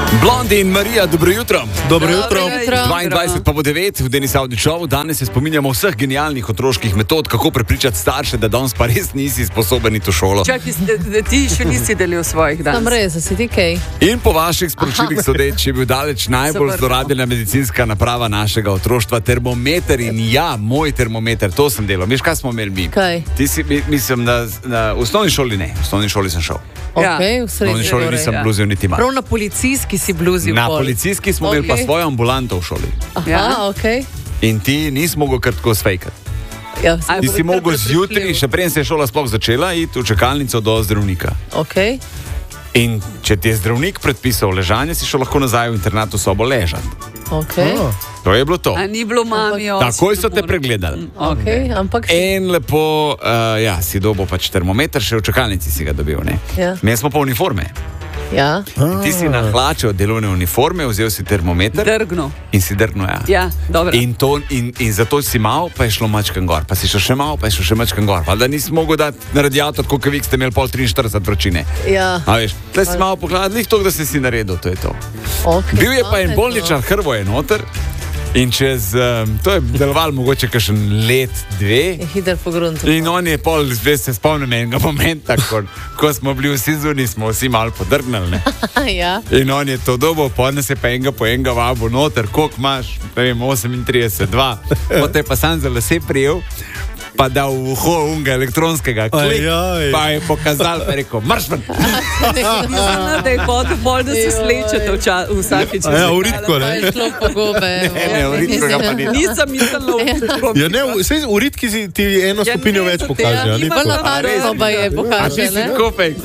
Blondi in Marija, dobro jutro. Dobro jutro. 22 pa bo 9 v Denis Audi Show. Danes se spominjamo vseh genialnih otroških metod, kako prepričati starše, da danes pa res nisi sposoben iti v šolo. Čakaj, ti še nisi delil svojih danes. Tam res, si ti kaj. In po vaših sporočilih sodeč je bil daleč najbolj zlorabljena medicinska naprava našega otroštva, termometer. In ja, moj termometer, to sem delal. Veš, kaj smo imeli mi? Kaj? Ti si, mislim, na osnovni šoli ne. V osnovni šoli sem šel. Okay, v osnovni šoli nisem bluzil niti malo. Prav na policijski si bluzil. Na policijski smo imeli pa svojo ambulanto v šoli. Aha, ok. In ti nisi mogel kar tako svejkati. Ja, ti si mogel zjutraj, še preden se je šola sploh začela, iti v čakalnico do zdravnika. Ok. In če ti je zdravnik predpisal ležanje, si šel lahko nazaj v internatno sobo ležati. Okay. To je bilo to. A ni bilo mamijo. Takoj so te pregledali. Okay, ampak... In lepo, si dobil pač termometer, še v čakalnici si ga dobil. Ja. Mi smo pa uniforme. Ja. Ti si nahlačil delovne uniforme, vzel si termometer. Drgno. In si drgno, ja. Ja, dobro. In zato si mal, pa je šlo mačkan gor. Pa si šel še mal, pa je šel še mačkan gor. Pa da nisi mogel dati na radiator, koliko vi ste imeli pol 43 vročine. Ja. A veš, tle si mal pogledal, lih to, da si naredil, to je to. Okay. Bil je pa en bolničar Hrvoje noter. In čez, to je deloval mogoče kakšen let, dve. Hiter po gruntu. In on je pol, zdaj se spomnim enega momenta, ko smo bili vsi zunaj, smo vsi malo podrgnali. Ja. In on je to dobo, pa nas je pa enega po enega vabo noter, koliko imaš, ne vem, 38, 2. Potem pa sam za lase prijel, pa dal v uho unga elektronskega klik, pa je pokazal, pa je rekel, marš ven. Da je bolj, da se slečete vsakič. Ja, uritko, ne? To je šlo po gobe. Ne, uritko ga pa ni. Nisem mislila uritko. Ja, ne, vse uritki ti eno stopinjo več pokažejo. Bolj natančno soba je pokaže, a ti si kopek?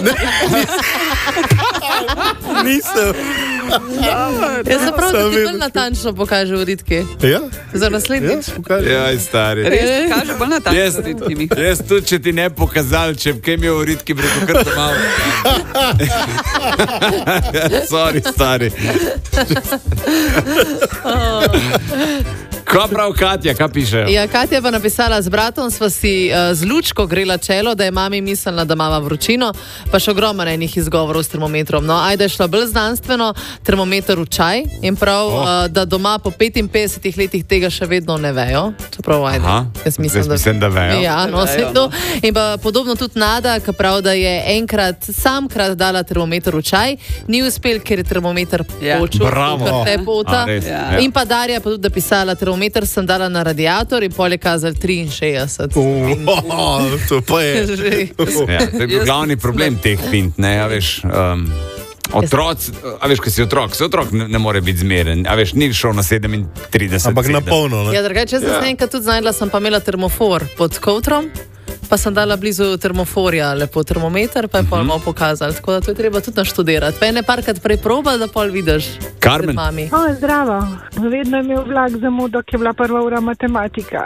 Nisem. Jaz se prav, da ti bolj natančno pokaže uritki. Ja? Za naslednjič. Ja, stari. Res, kaže bolj natančno uritki. Jaz tudi, če ti ne pokazal, če kaj mi je uritki, breko kar to malo. Sorry, stari. Kaj prav Katja, kaj piše? Ja, Katja pa napisala, z bratom sva si z lučko grela čelo, da je mami mislila, da mama vročino, pa še ogromno enih izgovorov s termometrom. No, ajde je šla bolj znanstveno, termometer v čaj in prav, da doma po 55 letih tega še vedno ne vejo. Čeprav, ajde. Jaz mislim, da vejo. Ja, no, se to. In pa podobno tudi Nada, ki prav, da je enkrat samkrat dala termometer v čaj, ni uspel, ker je termometer počul. Bravo. In pa Darja pa tudi, da pisala termometer sem dala na radiator in pol je kazal 63. To pa je. Ja, to je bil glavni problem teh pint, ne, a veš, otroci, a veš, ko si otrok ne more biti zmeren, a veš, ni šel na 37. Ampak na polno, ne? Ja, drugače, jaz sem enkrat tudi znajdla, sem pa imela termofor pod kovtrom, pa sem dala blizu termoforja lepo termometer, pa je pol malo pokazal, tako da to je treba tudi naštudirati. Pa je ne parkrat prej probal, da pol vidiš. Karmen. Zdravo. Vedno je imel vlak zamudo, ki je bila prva ura matematika.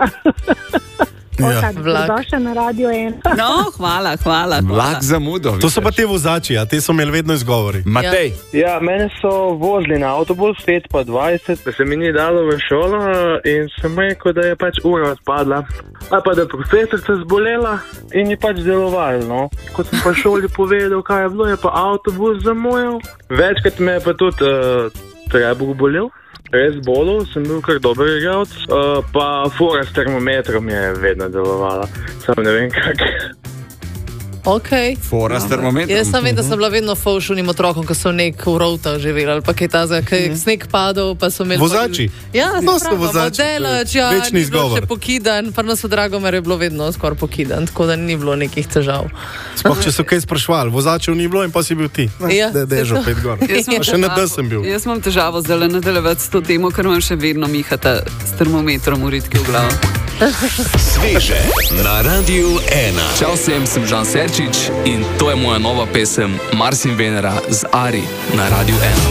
Dobrodošla na Radio 1. No, hvala. Vlak zamudo. To so pa te vozači, a te so imeli vedno izgovori. Matej. Ja, mene so vozili na avtobus 5:20, da se mi ni dalo v šolo in sem rekel, da je pač ura odpadla. A pa da je profesorica zbolela in je pač deloval, no. Ko sem pa šoli povedal, kaj je bilo, je pa avtobus zamujal. Večkrat me je pa tudi trebuh bolel. Res bolel, sem bil kar dober igralec, pa fora s termometrom je vedno delovala, samo ne vem kak. Ok. Fora s termometrom. Jaz sem vedno, da sem bila vedno fovšunim otrokom, ko so nek v rovtah živeli, ali pa kaj tazga, kaj sneg padal, pa so imeli... Vozači? Ja, no, so vozači. Modelač, ja, večni ni bilo izgovor. še pokidan, pa nas v Dragomer je bilo vedno skoraj pokidan, tako da ni bilo nekih težav. Sploh, če so kaj sprašvali, vozačev ni bilo in pa si bil ti. Ja, dežo 5 gor. Še na D sem bil. Jaz imam težavo zdaj nadaljevati s to temo, ker imam še vedno Mihata s termometrom uritki v glavo. Sveže na Radiu 1. Čau vsem, sem Žan Serčič in to je moja nova pesem Mars in Venera z Ari na Radiu 1.